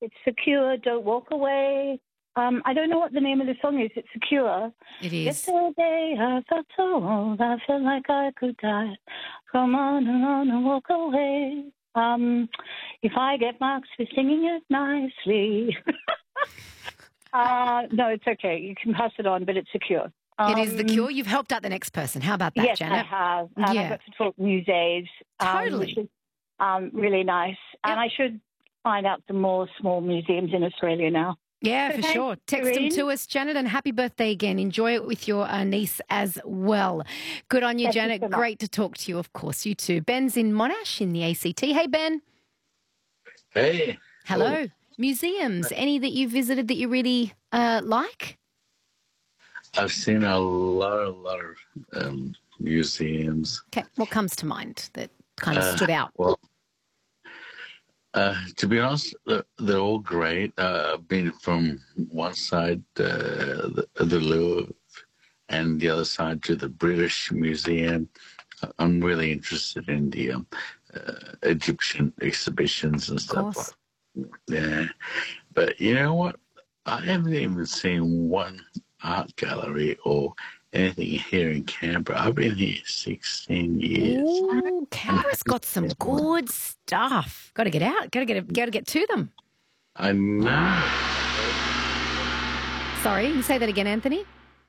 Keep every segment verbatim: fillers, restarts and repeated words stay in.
It's secure. Don't walk away. Um, I don't know what the name of the song is. It's secure. It is. Yesterday I felt so old. I felt like I could die. Come on and on and walk away. Um, if I get marks for singing it nicely. uh, no, it's okay. You can pass it on, but it's secure. It is The Um, Cure. You've helped out the next person. How about that, yes, Janet? I have. And Yeah. I got to talk museums. Um, Totally. Which is um, really nice. And I should find out some more small museums in Australia now. Yeah, So for thanks, sure. Text them Doreen. to us, Janet, and happy birthday again. Enjoy it with your uh, niece as well. Good on you, Thank you Janet. so much. Great to talk to you, of course. You too. Ben's in Monash in the A C T. Hey, Ben. Hey. Hello. Museums, any that you visited that you really uh, like? I've seen a lot, a lot of um, museums. Okay, what comes to mind that kind of Uh, stood out? Well, uh, to be honest, they're, they're all great. Uh, I've been from one side, uh, the, the Louvre, and the other side to the British Museum. I'm really interested in the um, uh, Egyptian exhibitions and Of stuff. course. Yeah, but you know what? I haven't even seen one art gallery or anything here in Canberra. I've been here sixteen years. Ooh, Canberra's got some good stuff. Got to get out. Got to get. Got to get to them. I know. Sorry, you say that again, Anthony.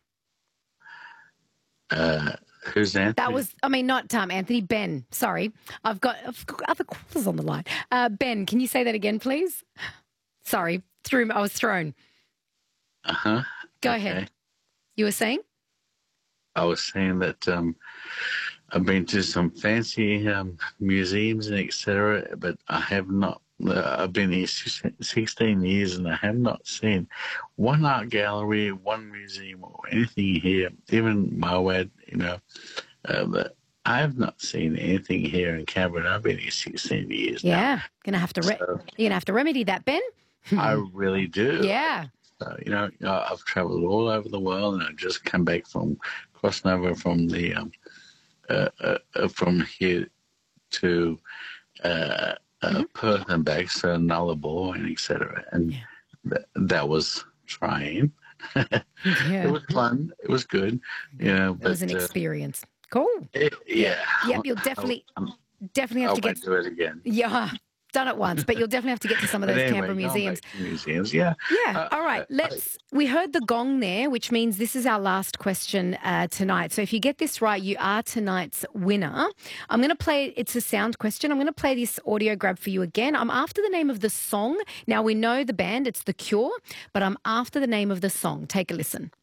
Uh, who's Anthony? That was, I mean, not um, Anthony, Ben. Sorry. I've got, I've got other callers on the line. Uh, Ben, can you say that again, please? Sorry, threw, I was thrown. Uh-huh. Go Okay. ahead. You were saying? I was saying that um, I've been to some fancy um, museums and et cetera, but I have not. Uh, I've been here sixteen years and I have not seen one art gallery, one museum, or anything here. Even Moab, you know, uh, but I have not seen anything here in Canberra. I've been here sixteen years. Yeah. Gonna have to, re- So- you're gonna have to remedy that, Ben. now. I really do. Yeah. So, you know, you know, I've travelled all over the world, and I just come back from crossing over from the um, uh, uh, uh, from here to uh, uh, Mm-hmm. Perth and back, so Nullarbor and et cetera. And Yeah. th- that was trying. Yeah. It was fun. It was good. You know, It was an but, uh, experience. Cool. it- yeah. Yep, you'll definitely, I, definitely I have to won't get, do it again. yeah, done it once, but you'll definitely have to get to some of But those anyway, Canberra going museums. back to museums, yeah. Yeah. Uh, All right. uh, Let's. We heard the gong there, which means this is our last question uh, tonight. So if you get this right, you are tonight's winner. I'm going to play. It's a sound question. I'm going to play this audio grab for you again. I'm after the name of the song. Now we know the band. It's The Cure, but I'm after the name of the song. Take a listen.